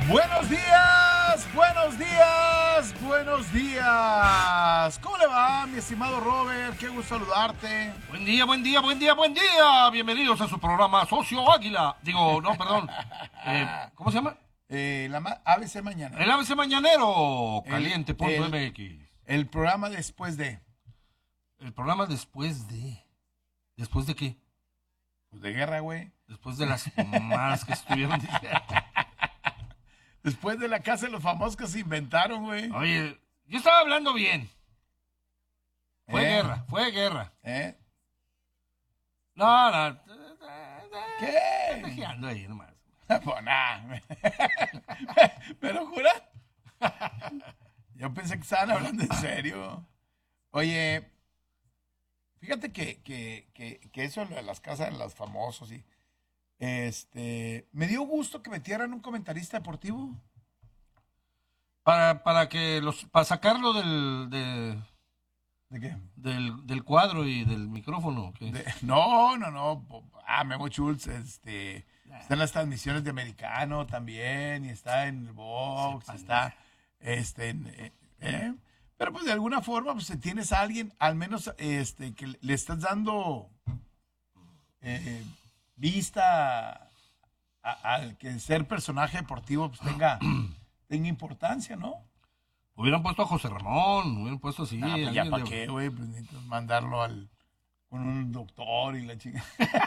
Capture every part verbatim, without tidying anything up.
Buenos días, buenos días, buenos días. ¿Cómo le va, mi estimado Robert? Qué gusto saludarte. Buen día, buen día, buen día, buen día. Bienvenidos a su programa Socio Águila. Digo, no, perdón. Eh, ¿Cómo se llama? Eh, la ma- A B C Mañana. El A B C Mañanero. El- Caliente punto el- M X. El programa después de, El programa después de... ¿Después de qué? pues, de guerra, güey. Después de las más que estuvieron diciendo. Después de la casa de los famosos que se inventaron, güey. Oye, yo estaba hablando bien. Fue ¿Eh? guerra, fue guerra. ¿Eh? No, no. ¿Qué? Tejeando ahí nomás. Pues nada. ¿Pero jura? Yo pensé que estaban hablando en serio. Oye, fíjate que, que, que, que eso de las casas de los famosos y este me dio gusto que metieran un comentarista deportivo. Para, para que los, para sacarlo del, de, ¿De qué? del, del cuadro y del micrófono. ¿Qué? De- no, no, no. Ah, Memo Schultz, este, está en las transmisiones de americano también, y está en el box, Sepan. está, este, en, eh, eh. Pero pues de alguna forma, pues si tienes a alguien, al menos, este, que le estás dando eh, vista a- al que ser personaje deportivo, pues tenga, tenga importancia, ¿no? Hubieran puesto a José Ramón, hubieran puesto así. Ah, pues ya alguien para de- qué, güey, pues necesitas mandarlo al con un doctor y la chica.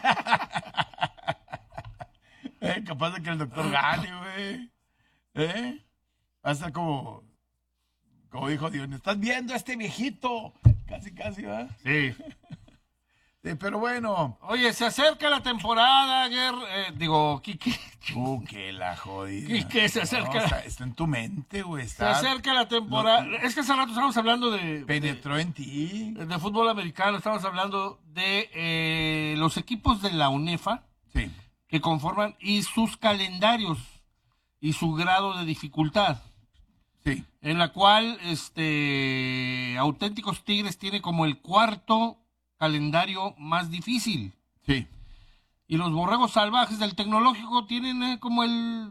eh, capaz de que el doctor gane, güey. ¿Eh? Va a estar como, como dijo Dios, ¿estás viendo a este viejito? Casi, casi, ¿va? Sí. Sí, pero bueno. Oye, se acerca la temporada, Guerra. Eh, digo, Quique. Uh, que la jodida. Quique, se acerca. No, está, está en tu mente, güey. Se Está, acerca la temporada. Lo- Es que hace rato estábamos hablando de. penetró en ti. De, de fútbol americano, estamos hablando de eh, los equipos de la UNEFA Sí. que conforman y sus calendarios y su grado de dificultad. Sí. En la cual este Auténticos Tigres tiene como el cuarto calendario más difícil. Sí. Y los Borregos Salvajes del Tecnológico tienen eh, como el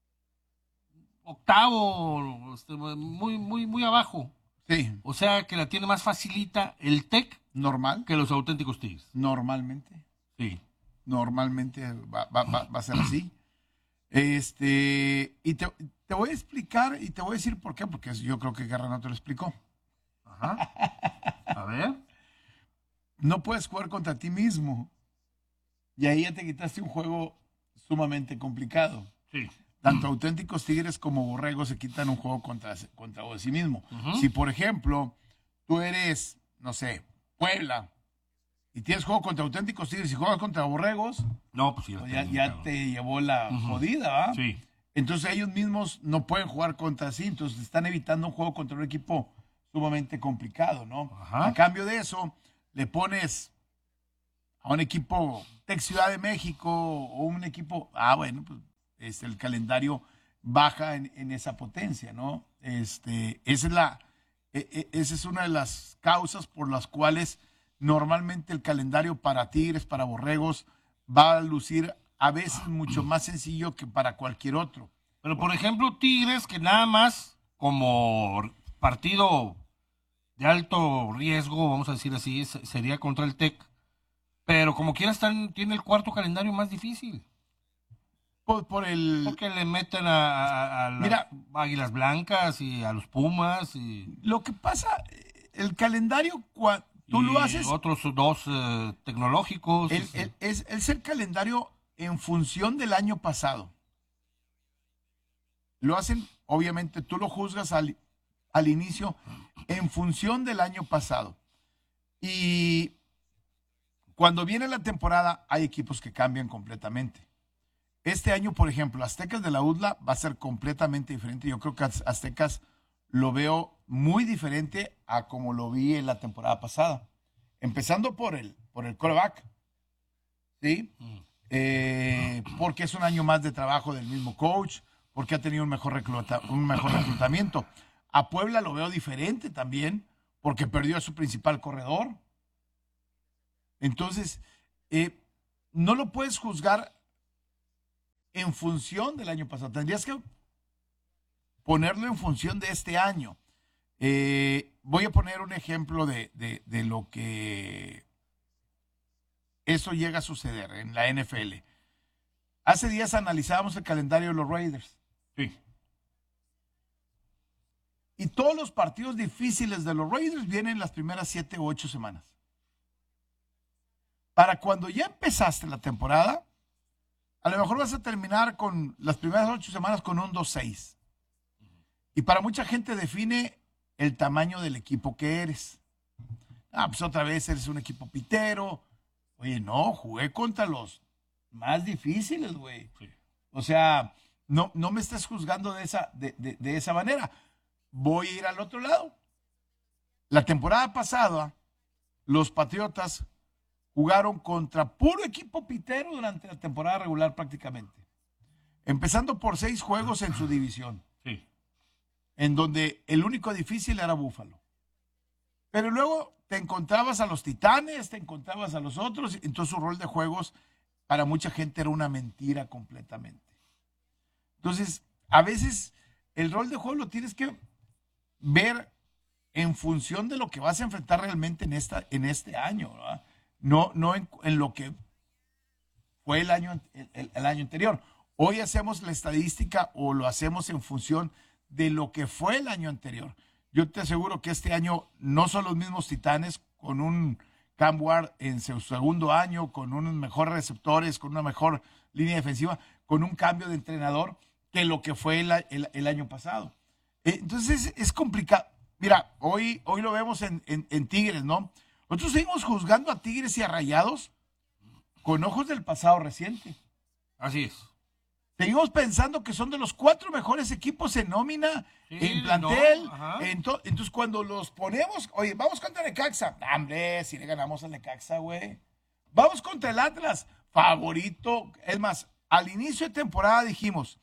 octavo, este, muy, muy, muy abajo. Sí. O sea que la tiene más facilita el Tec Normal. que los Auténticos Tigres. Normalmente. Sí. Normalmente va, va- va- va a ser así. Este, y te, te voy a explicar y te voy a decir por qué, porque yo creo que Guerra no te lo explicó. Ajá. A ver. No puedes jugar contra ti mismo. Y ahí ya te quitaste un juego sumamente complicado. Sí. Tanto Auténticos Tigres como Borregos se quitan un juego contra, contra sí mismo. Ujú. Si, por ejemplo, tú eres, no sé, Puebla, y tienes juego contra Auténticos Tigres y juegas contra Borregos, No, pues sí. pues ya, ya te llevó la Ujú. jodida, ¿va? Sí. Entonces ellos mismos no pueden jugar contra sí, entonces están evitando un juego contra un equipo sumamente complicado, ¿no? Ajá. A cambio de eso, le pones a un equipo de Ciudad de México o un equipo, ah, bueno, pues este, el calendario baja en, en esa potencia, ¿no? Este, esa es la, e- e- esa es una de las causas por las cuales normalmente el calendario para Tigres, para Borregos, va a lucir a veces mucho más sencillo que para cualquier otro. Pero por ejemplo, Tigres, que nada más como partido de alto riesgo, vamos a decir así, se- sería contra el Tec. Pero como quiera están, tiene el cuarto calendario más difícil. Por, por el, Porque le meten a, a- a las Mira. Águilas Blancas y a los Pumas y, lo que pasa, eh, el calendario, cua- tú y lo haces, otros dos eh, tecnológicos. el, este, el- es, es el calendario en función del año pasado. Lo hacen, obviamente, tú lo juzgas al, al inicio en función del año pasado. Y cuando viene la temporada, hay equipos que cambian completamente. Este año, por ejemplo, Aztecas de la U D L A va a ser completamente diferente. Yo creo que Az- Aztecas lo veo muy diferente a como lo vi en la temporada pasada. Empezando por el, por el quarterback, ¿sí? mm. Eh, porque es un año más de trabajo del mismo coach, porque ha tenido un mejor, recluta- un mejor reclutamiento. A Puebla lo veo diferente también, porque perdió a su principal corredor. Entonces, eh, no lo puedes juzgar en función del año pasado. Tendrías que ponerlo en función de este año. Eh, voy a poner un ejemplo de, de, de lo que eso llega a suceder en la N F L. Hace días analizábamos el calendario de los Raiders. Sí. Y todos los partidos difíciles de los Raiders vienen las primeras siete u ocho semanas. Para cuando ya empezaste la temporada, a lo mejor vas a terminar con las primeras ocho semanas con un dos seis. Y para mucha gente define el tamaño del equipo que eres. Ah, pues otra vez eres un equipo pitero. Oye, no, jugué contra los más difíciles, güey. Sí. O sea, no, no me estés juzgando de esa, de, de, de esa manera. Voy a ir al otro lado. La temporada pasada, los Patriotas jugaron contra puro equipo pitero durante la temporada regular prácticamente. Empezando por seis juegos en su división. Sí. En donde el único difícil era Búfalo. Pero luego te encontrabas a los Titanes, te encontrabas a los otros, entonces su rol de juegos para mucha gente era una mentira completamente. Entonces, a veces el rol de juego lo tienes que ver en función de lo que vas a enfrentar realmente en, esta, en este año, ¿verdad? No, no en, en lo que fue el año, el, el, el año anterior. Hoy hacemos la estadística o lo hacemos en función de lo que fue el año anterior. Yo te aseguro que este año no son los mismos Titanes con un Cam Ward en su segundo año, con unos mejores receptores, con una mejor línea defensiva, con un cambio de entrenador que lo que fue el, el, el año pasado. Entonces es, es complicado. Mira, hoy, hoy lo vemos en, en, en Tigres, ¿no? Nosotros seguimos juzgando a Tigres y a Rayados con ojos del pasado reciente. Así es. Seguimos pensando que son de los cuatro mejores equipos en nómina, sí, en plantel. No, en to- entonces, cuando los ponemos, oye, vamos contra Necaxa. Nah, hombre, si le ganamos al Necaxa, güey. Vamos contra el Atlas, favorito. Es más, al inicio de temporada dijimos,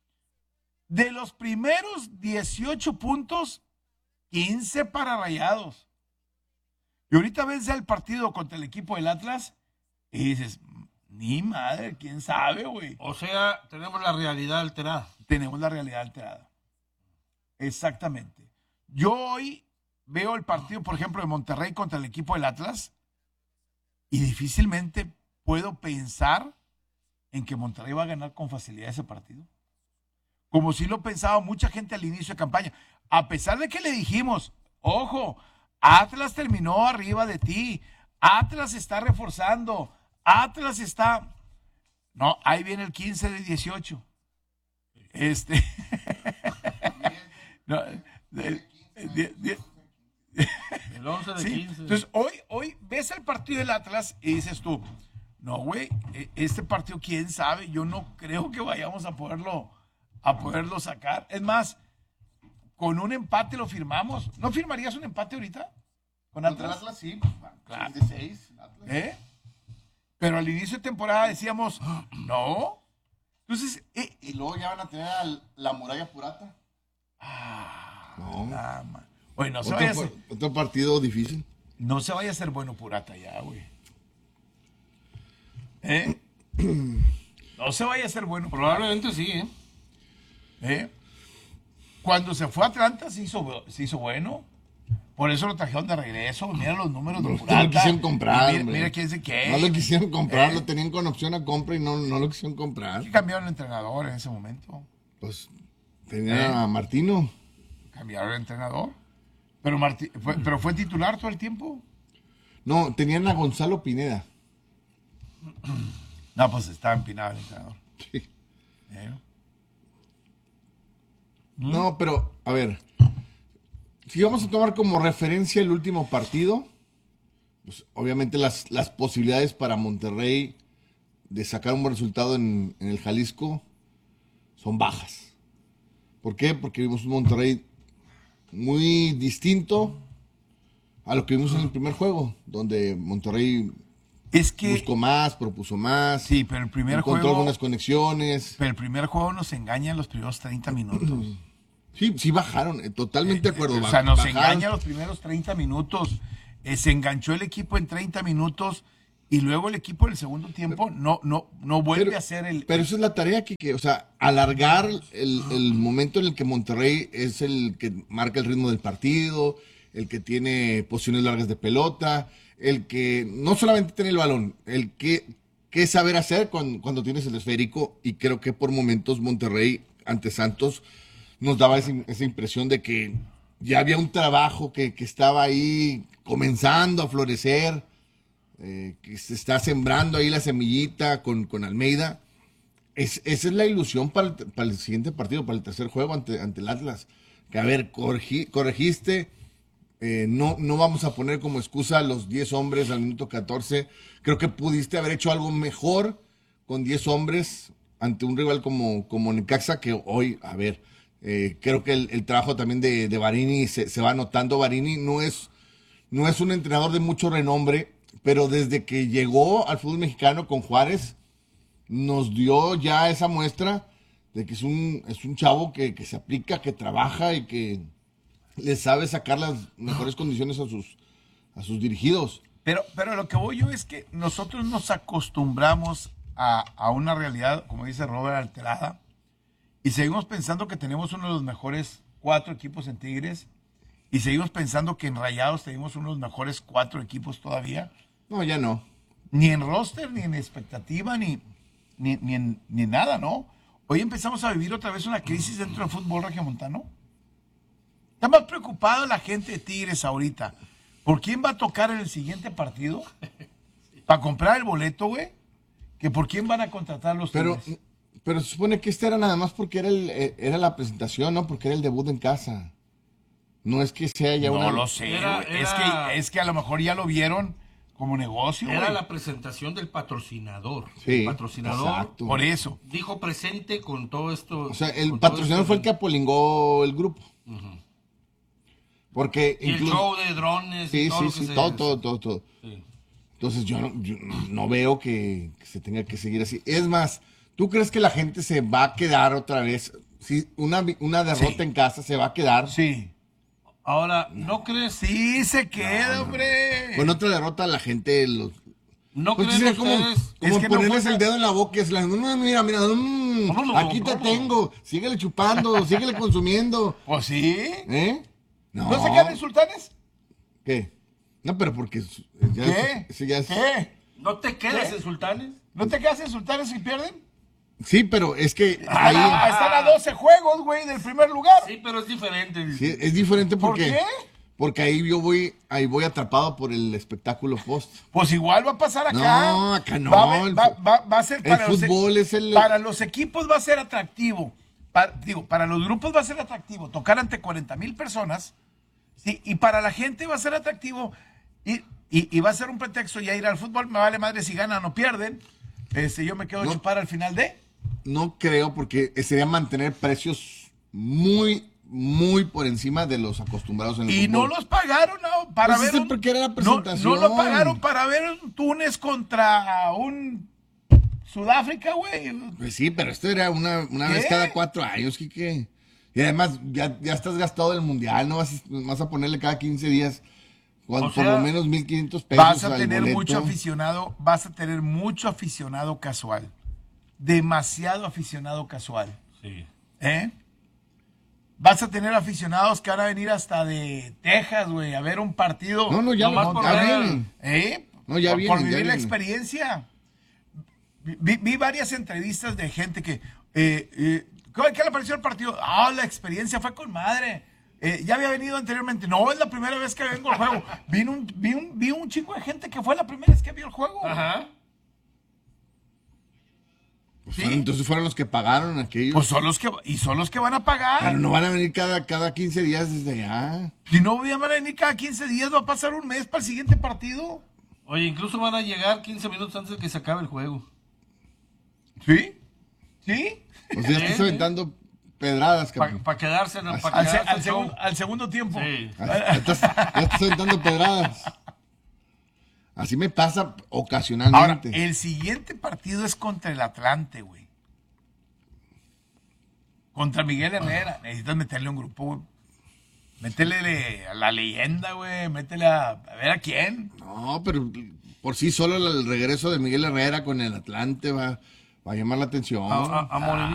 de los primeros dieciocho puntos, quince para Rayados. Y ahorita ves ya el partido contra el equipo del Atlas y dices, ni madre, quién sabe, güey. O sea, tenemos la realidad alterada. Tenemos la realidad alterada. Exactamente. Yo hoy veo el partido, por ejemplo, de Monterrey contra el equipo del Atlas y difícilmente puedo pensar en que Monterrey va a ganar con facilidad ese partido. Como si lo pensaba mucha gente al inicio de campaña. A pesar de que le dijimos, ojo, Atlas terminó arriba de ti. Atlas está reforzando. Atlas está... No, ahí viene el quince de dieciocho. Este... no, el, el, el, el once de sí. quince. Entonces, hoy, hoy ves el partido del Atlas y dices tú, no, güey, este partido, quién sabe, yo no creo que vayamos a poderlo, a poderlo sacar. Es más, con un empate lo firmamos. ¿No firmarías un empate ahorita? ¿Con Atlas? Atlas sí, claro. de seis, Atlas. ¿Eh? Pero al inicio de temporada decíamos, no. Entonces, eh, y luego ya van a tener a la muralla Purata. Ah, no. ah, Oye, no se otro, vaya a ser, otro partido difícil. No se vaya a ser bueno Purata ya, güey. ¿Eh? No se vaya a ser bueno. Probablemente sí, ¿eh? ¿Eh? Cuando se fue a Atlanta se hizo, se hizo bueno. Por eso lo trajeron de regreso. Mira los números de Purata. No lo quisieron comprar. Mira, mira quién se qué. No lo quisieron comprar. ¿Eh? Lo tenían con opción a compra y no, no lo quisieron comprar. ¿Qué cambiaron el entrenador en ese momento? Pues tenían ¿Eh? a Martino. Cambiaron el entrenador. Pero, Marti, fue, pero fue titular todo el tiempo. No, tenían a Gonzalo Pineda. No, pues estaba empinado el entrenador. Sí. ¿Eh? No, pero, a ver. Si vamos a tomar como referencia el último partido, pues obviamente las, las posibilidades para Monterrey de sacar un buen resultado en, en el Jalisco son bajas. ¿Por qué? Porque vimos un Monterrey muy distinto a lo que vimos en el primer juego, donde Monterrey es que, buscó más, propuso más, sí, pero el primer encontró juego, algunas conexiones. Pero el primer juego nos engaña en los primeros treinta minutos. Sí, sí bajaron, eh, totalmente de acuerdo. Eh, o sea, nos bajaron. engaña los primeros treinta minutos. Eh, se enganchó el equipo en treinta minutos y luego el equipo del segundo tiempo no, no, no vuelve Pero- a ser el... Pero esa es la tarea, que, o sea, alargar el, el momento en el que Monterrey es el que marca el ritmo del partido, el que tiene posiciones largas de pelota, el que no solamente tiene el balón, el que, que saber hacer cuando, cuando tienes el esférico, y creo que por momentos Monterrey ante Santos nos daba esa, esa impresión de que ya había un trabajo que, que estaba ahí comenzando a florecer, eh, que se está sembrando ahí la semillita con, con Almeida. Es, esa es la ilusión para el, para el siguiente partido, para el tercer juego ante, ante el Atlas. Que a ver, corrigi- corregiste, eh, no, no vamos a poner como excusa los diez hombres al minuto catorce. Creo que pudiste haber hecho algo mejor con diez hombres ante un rival como, como Necaxa, que hoy, a ver, eh, creo que el, el trabajo también de, de Varini se, se va notando. Varini no es, no es un entrenador de mucho renombre, pero desde que llegó al fútbol mexicano con Juárez, nos dio ya esa muestra de que es un, es un chavo que, que se aplica, que trabaja y que le sabe sacar las mejores condiciones a sus, a sus dirigidos. Pero, pero lo que voy yo es que nosotros nos acostumbramos a, a una realidad, como dice Robert, alterada, y seguimos pensando que tenemos uno de los mejores cuatro equipos en Tigres, y seguimos pensando que en Rayados tenemos uno de los mejores cuatro equipos todavía, No, ya no. ni en roster, ni en expectativa, ni, ni, ni, en, ni en nada, ¿no? Hoy empezamos a vivir otra vez una crisis dentro del fútbol regiomontano. Está más preocupada la gente de Tigres ahorita por quién va a tocar en el siguiente partido para comprar el boleto, güey, que por quién van a contratar los Pero, Tigres. pero se supone que este era nada más porque era, el, eh, era la presentación, ¿no? Porque era el debut en casa. No es que sea ya No una... lo sé, Era- güey. Es, era- que, es que a lo mejor ya lo vieron como negocio, Era güey. la presentación del patrocinador. Sí, El patrocinador exacto. Por eso. dijo presente con todo esto. O sea, el con todo patrocinador esto- fue el que apolingó el grupo. Porque Y el incluso... show de drones. Sí, y todo sí, lo que sí, se- todo, todo, todo, todo. Sí. Entonces yo no, yo no veo que, que se tenga que seguir así. Es más, ¿tú crees que la gente se va a quedar otra vez? Si una, vi- una derrota Sí. en casa se va a quedar. Sí. Ahora, ¿no crees? Sí, se queda, hombre. Con otra derrota la gente... Los, ¿No pues creen sería como, ustedes? como Es que no ponerles fue- el dedo en la boca y es la, no, mira, mira, mm, aquí te tengo, síguele chupando, síguele consumiendo. Pues sí. ¿Eh? ¿No, se quedan en Sultanes? ¿Qué? No, pero porque... ya- ¿Qué? eso ya es- ¿Qué? ¿No te quedas ¿Qué? en Sultanes? ¿No te quedas en Sultanes si pierden? Sí, pero es que Están ahí... a, están a doce juegos, güey, del primer lugar. Sí, pero es diferente. Sí, es diferente ¿Por porque... qué? Porque ahí yo voy, ahí voy atrapado por el espectáculo post. Pues igual va a pasar acá. No, acá no, Va a, haber- el va- fu- va- va a ser el para los, e- fútbol es el- para los equipos va a ser atractivo. Pa- digo, para los grupos va a ser atractivo tocar ante cuarenta mil personas. Sí, y para la gente va a ser atractivo y, y, y va a ser un pretexto ya ir al fútbol. Me vale madre si ganan o pierden. Este, yo me quedo a No. chupar al final de. No creo, porque sería mantener precios muy, muy por encima de los acostumbrados en el Y no fútbol. los pagaron, ¿no? Para Pues ver. ese porque era la no- presentación. No, lo pagaron para ver un Túnez contra un Sudáfrica, güey. Pues sí, pero esto era una, una ¿Qué? vez cada cuatro años, Quique. Y además, ya, ya estás gastado el mundial, no vas, a- vas a ponerle cada quince días cuando, O sea, por lo menos mil quinientos pesos. Vas a al tener boleto. mucho aficionado, vas a tener mucho aficionado casual. Demasiado aficionado casual. Sí. ¿Eh? Vas a tener aficionados que van a venir hasta de Texas, güey, a ver un partido. No, no, ya, Nomás no, por ya ver- vienen. ¿Eh? No, ya por, vienen, por ya vivir la vienen. experiencia. Vi, vi varias entrevistas de gente que... Eh, eh, ¿Qué le pareció el partido? Ah, la experiencia fue con madre. Eh, ya había venido anteriormente. No, es la primera vez que vengo al juego. Vino un, vi, un, vi un chico de gente que fue la primera vez que vio el juego. Ajá. Pues Sí. fueron- entonces fueron los que pagaron aquellos. Pues son los que... Y son los que van a pagar. Pero no van a venir cada, cada quince días desde allá. Si no van a venir cada quince días, va a pasar un mes para el siguiente partido. Oye, incluso van a llegar quince minutos antes de que se acabe el juego. ¿Sí? ¿Sí? O sea, estás Sí. aventando pedradas, Para cabrón. quedarse, en- pa' Al, se- quedarse al el segun- show. al segundo tiempo. Sí. Ya estás, ya estás aventando pedradas. Así me pasa Ahora, ocasionalmente. el siguiente partido es contra el Atlante, güey. Contra Miguel Herrera. Necesitas meterle un grupo, güey. Métele a la leyenda, güey. Métele a, a ver a quién. No, pero por sí solo el regreso de Miguel Herrera con el Atlante va, va a llamar la atención. A, a- a Morelia-